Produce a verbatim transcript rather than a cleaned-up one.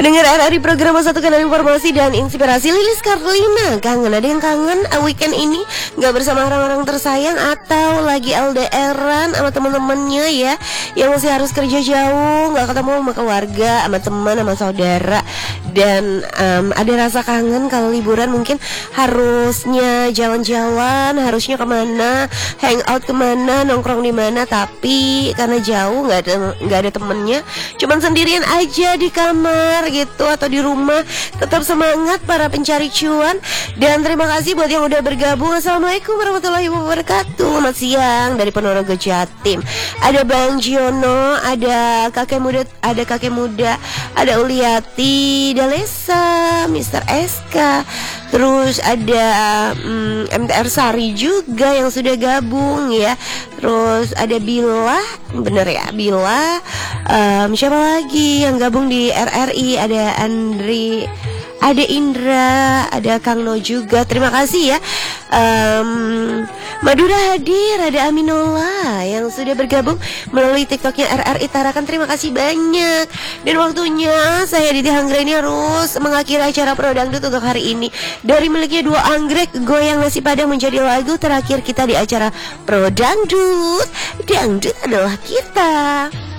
Pendengar R R I program satu kanal informasi dan inspirasi. Lilis Karlina, kangen? Ada yang kangen weekend ini gak bersama orang-orang tersayang atau lagi L D R-an sama teman-temannya ya, yang masih harus kerja jauh, gak ketemu sama keluarga, sama teman, sama saudara. Dan um, ada rasa kangen kalau liburan mungkin harusnya jalan-jalan, harusnya kemana, hangout kemana, nongkrong di mana, tapi karena jauh nggak ada nggak ada temennya, cuman sendirian aja di kamar gitu atau di rumah. Tetap semangat para pencari cuan, dan terima kasih buat yang udah bergabung. Assalamualaikum warahmatullahi wabarakatuh. Selamat siang dari Ponorogo, Jatim. Ada Bang Giono, ada kakek muda, ada kakek muda, ada Uliati Dalesa, Mister S K, terus ada um, M T R Sari juga yang sudah gabung ya. Terus ada Bila, bener ya Bila. Um, siapa lagi yang gabung di R R I? Ada Andri, ada Indra, ada Kang No juga. Terima kasih ya. um, Madura hadir, ada Aminola yang sudah bergabung melalui TikToknya R R I Tarakan. Terima kasih banyak. Dan waktunya saya Diti Hanggra ini harus mengakhiri acara Pro Dangdut untuk hari ini. Dari miliknya Dua Anggrek, Goyang Nasi Padang menjadi lagu terakhir kita di acara Pro Dangdut. Dangdut adalah kita.